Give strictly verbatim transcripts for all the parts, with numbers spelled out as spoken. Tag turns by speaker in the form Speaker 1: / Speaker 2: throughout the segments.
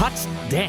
Speaker 1: Hot Damn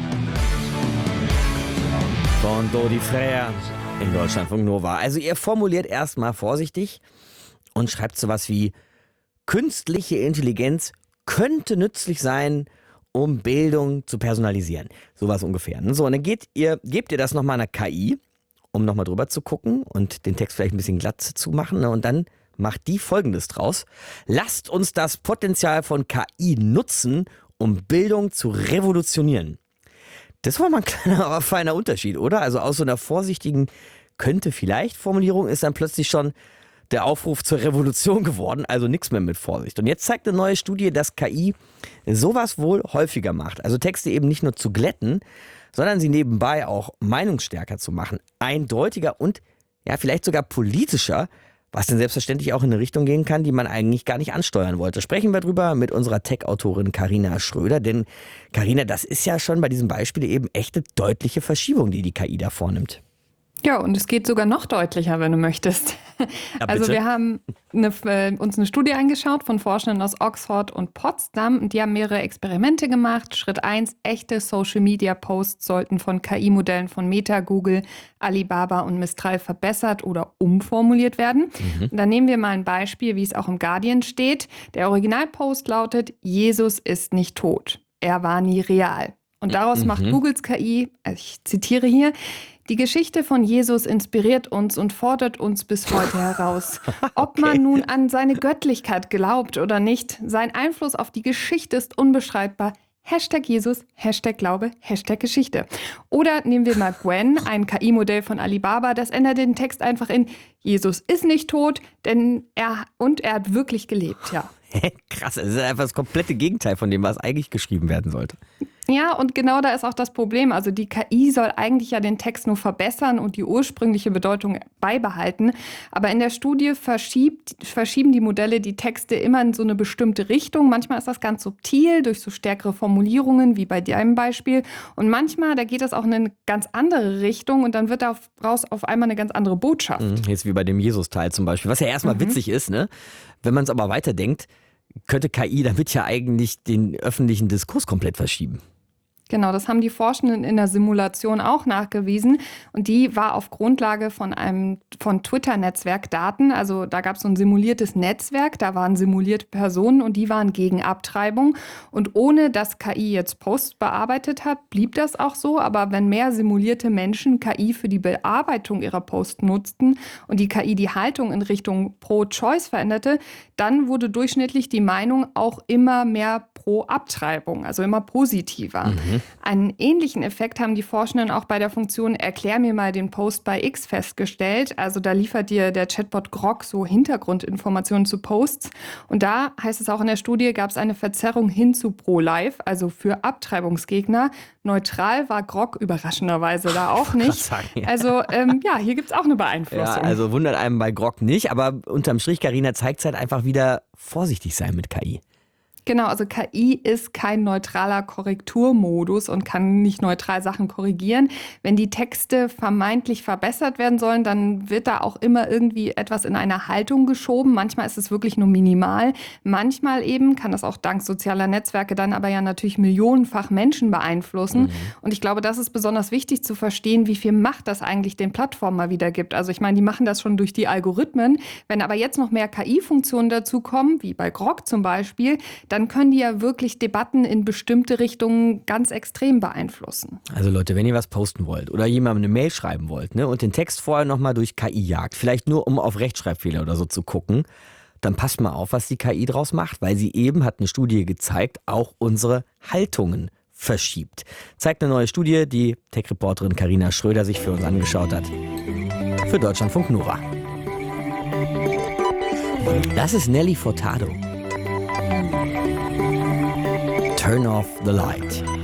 Speaker 1: von Dodi Freya in Deutschlandfunk Nova. Also ihr formuliert erstmal vorsichtig und schreibt sowas wie: Künstliche Intelligenz könnte nützlich sein, um Bildung zu personalisieren. Sowas ungefähr. So, und dann geht ihr, gebt ihr das nochmal einer K I, um nochmal drüber zu gucken und den Text vielleicht ein bisschen glatt zu machen. Und dann macht die Folgendes draus: Lasst uns das Potenzial von K I nutzen, um Bildung zu revolutionieren. Das war mal ein kleiner, aber feiner Unterschied, oder? Also aus so einer vorsichtigen Könnte-vielleicht-Formulierung ist dann plötzlich schon der Aufruf zur Revolution geworden, also nichts mehr mit Vorsicht. Und jetzt zeigt eine neue Studie, dass K I sowas wohl häufiger macht. Also Texte eben nicht nur zu glätten, sondern sie nebenbei auch meinungsstärker zu machen, eindeutiger und ja vielleicht sogar politischer, was dann selbstverständlich auch in eine Richtung gehen kann, die man eigentlich gar nicht ansteuern wollte. Sprechen wir drüber mit unserer Tech-Autorin Carina Schröder, denn Carina, das ist ja schon bei diesem Beispiel eben echte deutliche Verschiebung, die die K I da vornimmt.
Speaker 2: Ja, und es geht sogar noch deutlicher, wenn du möchtest.
Speaker 1: Ja,
Speaker 2: also wir haben eine, äh, uns eine Studie angeschaut von Forschern aus Oxford und Potsdam. Und die haben mehrere Experimente gemacht. Schritt eins: echte Social-Media-Posts sollten von K I-Modellen von Meta, Google, Alibaba und Mistral verbessert oder umformuliert werden. Mhm. Und dann nehmen wir mal ein Beispiel, wie es auch im Guardian steht. Der Originalpost lautet: Jesus ist nicht tot. Er war nie real. Und daraus mhm. macht Googles K I, also ich zitiere hier: Die Geschichte von Jesus inspiriert uns und fordert uns bis heute heraus. Ob okay. man nun an seine Göttlichkeit glaubt oder nicht, sein Einfluss auf die Geschichte ist unbeschreibbar. Hashtag Jesus, Hashtag Glaube, Hashtag Geschichte. Oder nehmen wir mal Gwen, ein K I-Modell von Alibaba, das ändert den Text einfach in: Jesus ist nicht tot, denn er und er hat wirklich gelebt, ja.
Speaker 1: Krass, das ist einfach das komplette Gegenteil von dem, was eigentlich geschrieben werden sollte.
Speaker 2: Ja, und genau da ist auch das Problem. Also die K I soll eigentlich ja den Text nur verbessern und die ursprüngliche Bedeutung beibehalten. Aber in der Studie verschiebt, verschieben die Modelle die Texte immer in so eine bestimmte Richtung. Manchmal ist das ganz subtil durch so stärkere Formulierungen, wie bei deinem Beispiel. Und manchmal, da geht das auch in eine ganz andere Richtung und dann wird daraus auf einmal eine ganz andere Botschaft.
Speaker 1: Jetzt wie bei dem Jesus-Teil zum Beispiel, was ja erstmal mhm. witzig ist, ne? Wenn man es aber weiterdenkt, könnte K I damit ja eigentlich den öffentlichen Diskurs komplett verschieben.
Speaker 2: Genau, das haben die Forschenden in der Simulation auch nachgewiesen. Und die war auf Grundlage von einem von Twitter-Netzwerk Daten. Also da gab es so ein simuliertes Netzwerk, da waren simulierte Personen und die waren gegen Abtreibung. Und ohne dass K I jetzt Posts bearbeitet hat, blieb das auch so. Aber wenn mehr simulierte Menschen K I für die Bearbeitung ihrer Posts nutzten und die K I die Haltung in Richtung Pro-Choice veränderte, dann wurde durchschnittlich die Meinung auch immer mehr pro Abtreibung, also immer positiver. Mhm. Einen ähnlichen Effekt haben die Forschenden auch bei der Funktion Erklär mir mal den Post bei X festgestellt. Also da liefert dir der Chatbot Grok so Hintergrundinformationen zu Posts. Und da heißt es auch in der Studie, gab es eine Verzerrung hin zu Pro-Life, also für Abtreibungsgegner. Neutral war Grok überraschenderweise da auch nicht. Also ähm, ja, hier gibt es auch eine Beeinflussung.
Speaker 1: Ja, also wundert einem bei Grok nicht, aber unterm Strich, Carina, zeigt es halt einfach wieder vorsichtig sein mit K I.
Speaker 2: Genau, also K I ist kein neutraler Korrekturmodus und kann nicht neutral Sachen korrigieren. Wenn die Texte vermeintlich verbessert werden sollen, dann wird da auch immer irgendwie etwas in eine Haltung geschoben. Manchmal ist es wirklich nur minimal. Manchmal eben kann das auch dank sozialer Netzwerke dann aber ja natürlich millionenfach Menschen beeinflussen. Mhm. Und ich glaube, das ist besonders wichtig zu verstehen, wie viel Macht das eigentlich den Plattformen mal wieder gibt. Also ich meine, die machen das schon durch die Algorithmen. Wenn aber jetzt noch mehr K I-Funktionen dazukommen, wie bei Grok zum Beispiel, dann können die ja wirklich Debatten in bestimmte Richtungen ganz extrem beeinflussen.
Speaker 1: Also Leute, wenn ihr was posten wollt oder jemandem eine Mail schreiben wollt, ne, und den Text vorher nochmal durch K I jagt, vielleicht nur um auf Rechtschreibfehler oder so zu gucken, dann passt mal auf, was die K I draus macht, weil sie eben, hat eine Studie gezeigt, auch unsere Haltungen verschiebt. Zeigt eine neue Studie, die Tech-Reporterin Carina Schröder sich für uns angeschaut hat. Für Deutschlandfunk Nova. Das ist Nelly Furtado. Turn off the light.